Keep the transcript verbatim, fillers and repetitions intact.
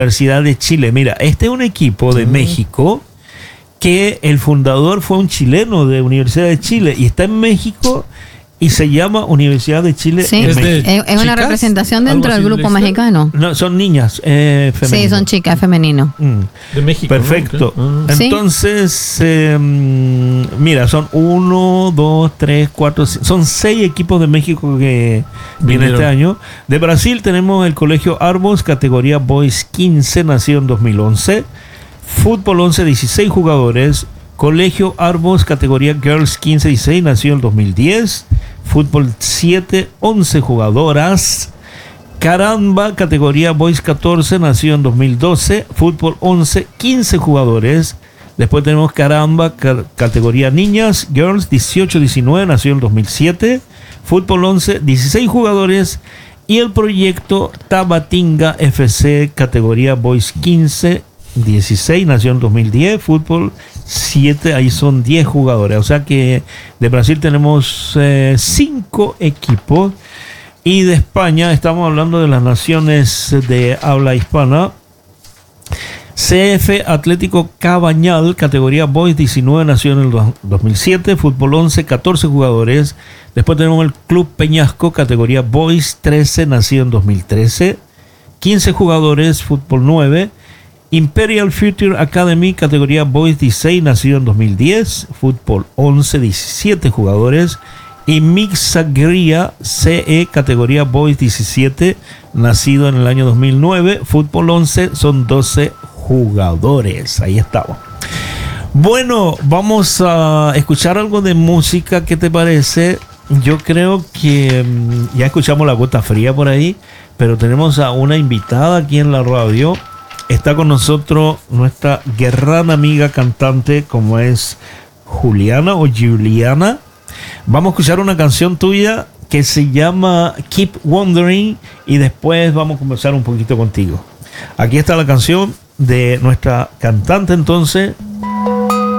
Universidad de Chile. Mira, este es un equipo de mm. México que el fundador fue un chileno de Universidad de Chile y está en México y se llama Universidad de Chile. Sí, en es, México. es, es una representación dentro del grupo mexicano. No, son niñas eh, femeninas. Sí, son chicas, femenino. Mm. De México. Perfecto. ¿No? Okay. Entonces, eh, mira, son uno, dos, tres, cuatro, son seis equipos de México que vienen este año. De Brasil tenemos el Colegio Arbos, categoría Boys quince, nacido en dos mil once. Fútbol once, dieciséis jugadores. Colegio Arbos, categoría Girls quince dieciséis, nació en dos mil diez. Fútbol siete, once jugadoras. Caramba, categoría Boys catorce, nació en dos mil doce. Fútbol once, quince jugadores. Después tenemos Caramba, ca- categoría Niñas, Girls dieciocho diecinueve, nació en dos mil siete. Fútbol once, dieciséis jugadores. Y el proyecto Tabatinga F C, categoría Boys quince dieciséis, nació en dos mil diez. Fútbol siete, ahí son diez jugadores. O sea que de Brasil tenemos cinco eh, equipos. Y de España, estamos hablando de las naciones de habla hispana. C F Atlético Cabañal, categoría Boys diecinueve, nació en el dos mil siete. Fútbol once, catorce jugadores. Después tenemos el Club Peñasco, categoría Boys trece, nació en dos mil trece. quince jugadores. Fútbol nueve. Imperial Future Academy, categoría Boys dieciséis, nacido en dos mil diez. Fútbol once, diecisiete jugadores. Y Mixagria C E, categoría Boys diecisiete, nacido en el año dos mil nueve. Fútbol once, son doce jugadores. Ahí estamos. Bueno, vamos a escuchar algo de música. ¿Qué te parece? Yo creo que um, ya escuchamos La Gota Fría por ahí, pero tenemos a una invitada aquí en la radio. Está con nosotros nuestra gran amiga cantante, como es Juliana o Juliana. Vamos a escuchar una canción tuya que se llama Keep Wondering y después vamos a conversar un poquito contigo. Aquí está la canción de nuestra cantante entonces,